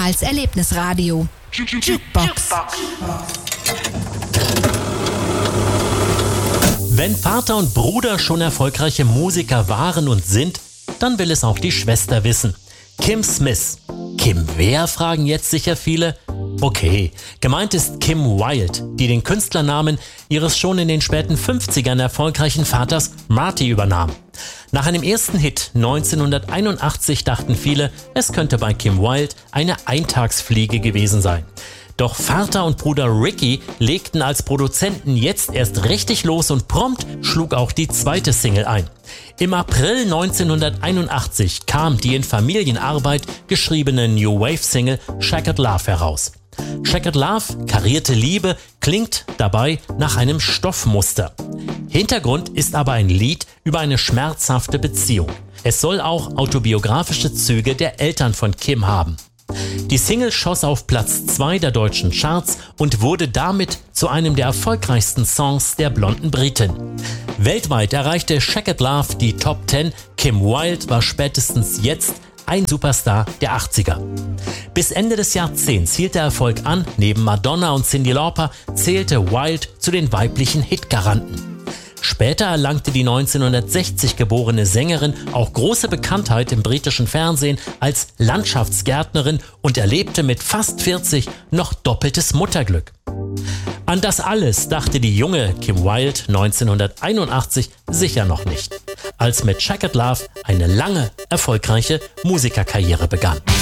als Erlebnisradio. Jukebox. Wenn Vater und Bruder schon erfolgreiche Musiker waren und sind, dann will es auch die Schwester wissen. Kim Smith. Kim wer, fragen jetzt sicher viele. Okay, gemeint ist Kim Wilde, die den Künstlernamen ihres schon in den späten 50ern erfolgreichen Vaters Marty übernahm. Nach einem ersten Hit 1981 dachten viele, es könnte bei Kim Wilde eine Eintagsfliege gewesen sein. Doch Vater und Bruder Ricky legten als Produzenten jetzt erst richtig los und prompt schlug auch die zweite Single ein. Im April 1981 kam die in Familienarbeit geschriebene New Wave Single Shackered Love heraus. Shackered Love, karierte Liebe, klingt dabei nach einem Stoffmuster. Hintergrund ist aber ein Lied über eine schmerzhafte Beziehung. Es soll auch autobiografische Züge der Eltern von Kim haben. Die Single schoss auf Platz 2 der deutschen Charts und wurde damit zu einem der erfolgreichsten Songs der blonden Britin. Weltweit erreichte Shackered Love die Top 10. Kim Wilde war spätestens jetzt ein Superstar der 80er. Bis Ende des Jahrzehnts hielt der Erfolg an. Neben Madonna und Cyndi Lauper zählte Wilde zu den weiblichen Hitgaranten. Später erlangte die 1960 geborene Sängerin auch große Bekanntheit im britischen Fernsehen als Landschaftsgärtnerin und erlebte mit fast 40 noch doppeltes Mutterglück. An das alles dachte die junge Kim Wilde 1981 sicher noch nicht, als mit Shackered Love eine lange, erfolgreiche Musikerkarriere begann.